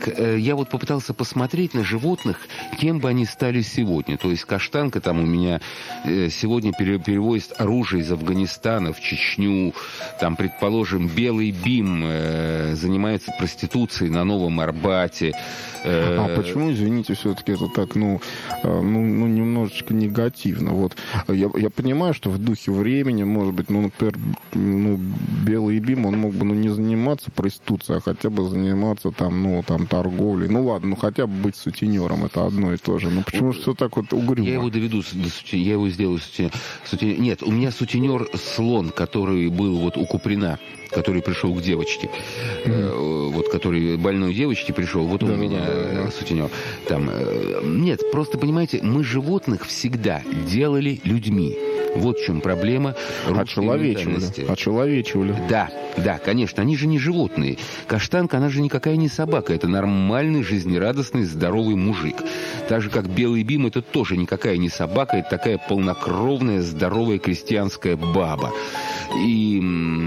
я вот попытался посмотреть на животных, кем бы они стали сегодня. То есть каштанка там у меня сегодня перевозит оружие из Афганистана в Чечню. Там, предположим, белый бим занимается проституцией на Новом Арбате. А почему, извините, все-таки это так, немножечко негативно? Вот я понимаю, что в духе времени, может быть, например, белый бим, он мог бы не заниматься проституцией, а хотя бы заниматься там торговлей. Ладно, хотя бы быть сутенером, это одно и то же. Но почему же все так вот угрюмо? Я его доведу до сутенера, я его сделаю сутенер. Нет, у меня сутенер слон, который был вот у Куприна, который пришел к девочке, вот который больной девочке пришел, вот он у меня сутенер. Там, нет, просто понимаете, мы животных всегда делали людьми. Вот в чем проблема русской ментальности. Очеловечивали. Да, конечно, они же не животные. Каштанка, она же никакая не собака. Это нормальный, жизнерадостный, здоровый мужик. Так же, как белый бим, это тоже никакая не собака. Это такая полнокровная, здоровая крестьянская баба. И,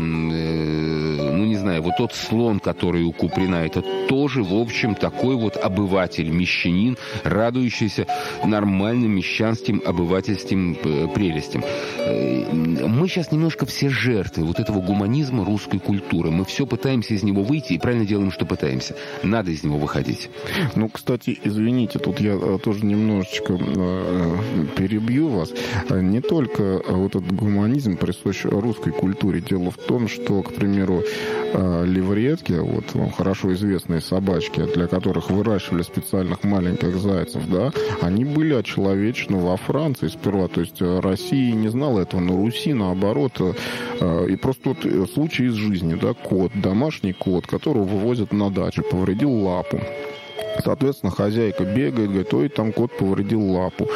не знаю, вот тот слон, который у Куприна, это тоже, в общем, такой вот обыватель, мещанин, радующийся нормальным мещанским обывательским прелестям. Мы сейчас немножко все жертвы вот этого гуманизма русской культуры. Мы все пытаемся из него выйти, и правильно делаем, что пытаемся. Надо из него выходить. Кстати, извините, тут я тоже немножечко перебью вас. Не только вот этот гуманизм присущ русской культуре. Дело в том, что, к примеру, левретки, вот вам хорошо известные собачки, для которых выращивали специальных маленьких зайцев, да, они были очеловечены во Франции сперва. То есть Россия не знала этого, на Руси, наоборот. И просто вот случай из жизни, да, кот, домашний кот, которого вывозят на дачу, повредил лапу. Соответственно, хозяйка бегает, говорит, ой, там кот повредил лапу.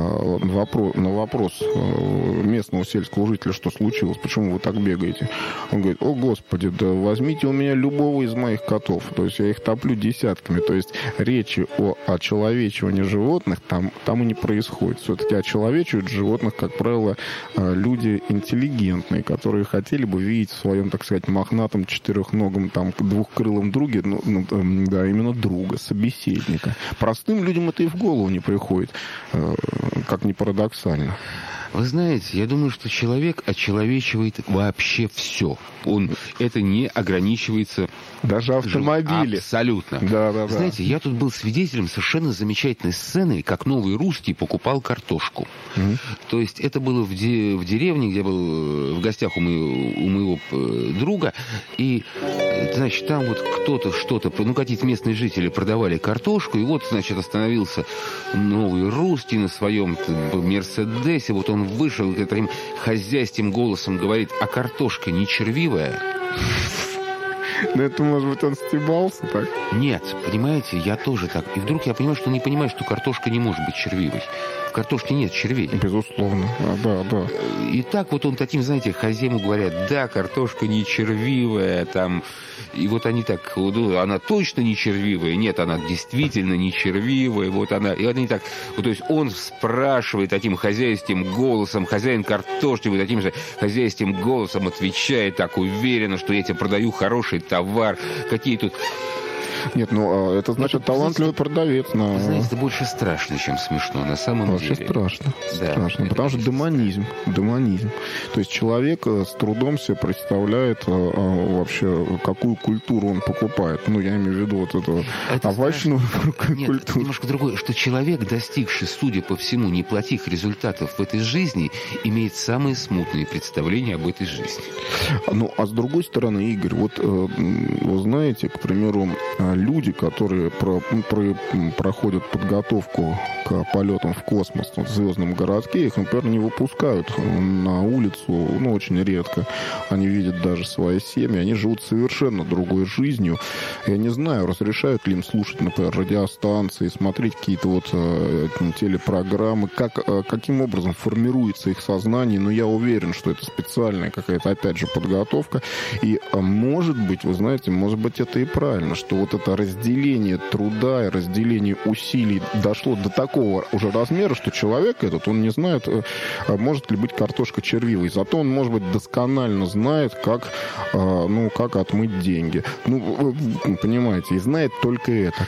На вопрос местного сельского жителя, что случилось, почему вы так бегаете? Он говорит, о, Господи, да возьмите у меня любого из моих котов. То есть я их топлю десятками. То есть речи о очеловечивании животных там и не происходит. Все-таки очеловечивают животных, как правило, люди интеллигентные, которые хотели бы видеть в своем, так сказать, мохнатом четырехногом, двухкрылом друге, именно друга, собеседника. Простым людям это и в голову не приходит, как ни парадоксально. Вы знаете, я думаю, что человек очеловечивает вообще все. Это не ограничивается... Даже автомобили. Абсолютно. Да. Знаете, я тут был свидетелем совершенно замечательной сцены, как новый русский покупал картошку. То есть это было в деревне, где был в гостях у моего друга. И, значит, там вот кто-то что-то... какие-то местные жители продавали картошку. И вот, значит, остановился новый русский на своем Мерседесе. Вот он вышел и таким хозяйским голосом говорит, а картошка не червивая? Да это, может быть, он стебался так? Нет, понимаете, я тоже так. И вдруг я понимаю, что не понимаю, что картошка не может быть червивой. В картошке нет червей. Безусловно, да. И так вот он таким, знаете, хозяину говорят, да, картошка не червивая, там... И вот они так, она точно не червивая, нет, она действительно не червивая, вот она... И они так, то есть он спрашивает таким хозяйским голосом, хозяин картошки вот таким же хозяйским голосом отвечает так уверенно, что я тебе продаю хороший товар, какие тут... Нет, это значит талантливый продавец. Вы знаете, это больше страшно, чем смешно, на самом деле. Вообще страшно. Да, страшно. Потому что демонизм. То есть человек с трудом себе представляет вообще, какую культуру он покупает. Я имею в виду вот эту овощную культуру. Нет, немножко другое, что человек, достигший, судя по всему, неплохих результатов в этой жизни, имеет самые смутные представления об этой жизни. А с другой стороны, Игорь, вот вы знаете, к примеру, люди, которые проходят подготовку к полетам в космос, в звездном городке, их, например, не выпускают на улицу, очень редко. Они видят даже свои семьи, они живут совершенно другой жизнью. Я не знаю, разрешают ли им слушать, например, радиостанции, смотреть какие-то вот телепрограммы, каким образом формируется их сознание, но я уверен, что это специальная какая-то, опять же, подготовка. И, может быть, вы знаете, может быть, это и правильно, что вот это разделение труда и разделение усилий дошло до такого уже размера, что человек этот, он не знает, может ли быть картошка червивой. Зато он, может быть, досконально знает, как отмыть деньги. Понимаете, и знает только это.